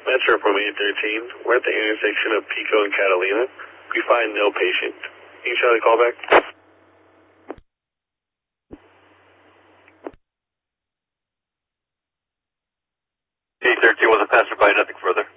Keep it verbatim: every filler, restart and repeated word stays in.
Metro from eight thirteen. We're at the intersection of Pico and Catalina. We find no patient. Can you try the call back? eight thirteen was a passerby, nothing further.